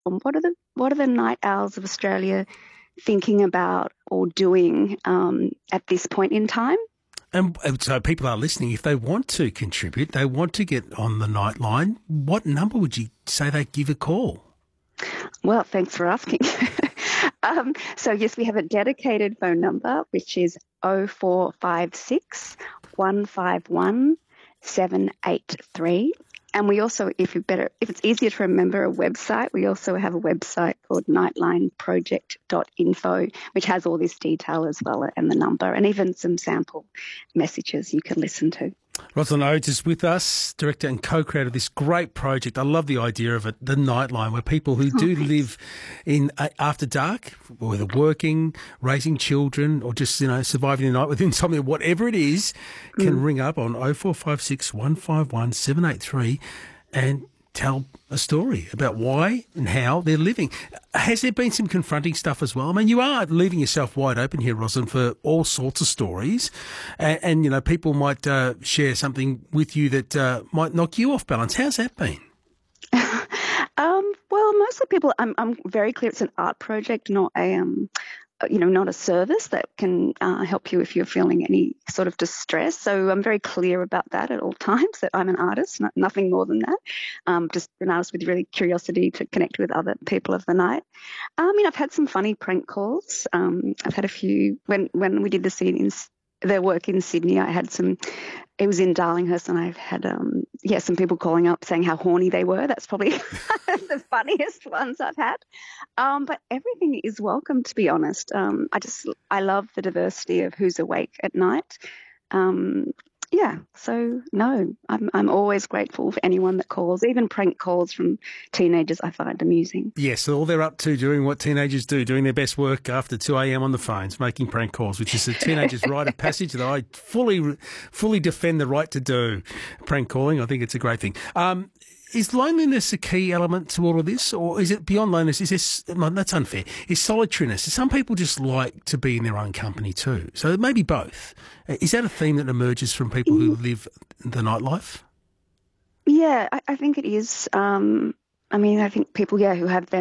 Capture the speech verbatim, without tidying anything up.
on what are the what are the night owls of Australia thinking about or doing um, at this point in time. And so people are listening. If they want to contribute, they want to get on the Nightline, what number would you say they give a call? Well, thanks for asking. um, so, yes, we have a dedicated phone number, which is oh four five six, one five one, seven eight three. And we also, if you better, if it's easier to remember a website, we also have a website called nightline project dot info, which has all this detail as well and the number and even some sample messages you can listen to. Rosalind Oates is with us, director and co-creator of this great project. I love the idea of it, the Nightline, where people who do oh, live in uh, after dark, whether working, raising children, or just, you know, surviving the night with insomnia, whatever it is, can mm. ring up on oh four five six, one five one, seven eight three and tell a story about why and how they're living. Has there been some confronting stuff as well? I mean, you are leaving yourself wide open here, Rosalind, for all sorts of stories. And, and you know, people might uh, share something with you that uh, might knock you off balance. How's that been? um, well, mostly people, I'm, I'm very clear it's an art project, not a... Um, you know, not a service that can uh, help you if you're feeling any sort of distress. So I'm very clear about that at all times, that I'm an artist, not, nothing more than that. Um, just an artist with really curiosity to connect with other people of the night. I mean, I've had some funny prank calls. Um, I've had a few, when, when we did the scene in their work in Sydney, I had some, it was in Darlinghurst, and I've had, um, yeah, some people calling up saying how horny they were. That's probably the funniest ones I've had. Um, but everything is welcome, to be honest. Um, I just, I love the diversity of who's awake at night. Um, yeah, so no, I'm I'm always grateful for anyone that calls, even prank calls from teenagers I find amusing. Yes, all they're up to doing what teenagers do, doing their best work after two a.m. on the phones, making prank calls, which is a teenager's rite of passage that I fully fully defend the right to do. Prank calling, I think it's a great thing. Um, Is loneliness a key element to all of this, or is it beyond loneliness? Is this, that's unfair, is solitariness? Some people just like to be in their own company too. So maybe both. Is that a theme that emerges from people who live the nightlife? Yeah, I, I think it is. Um, I mean, I think people, yeah, who have their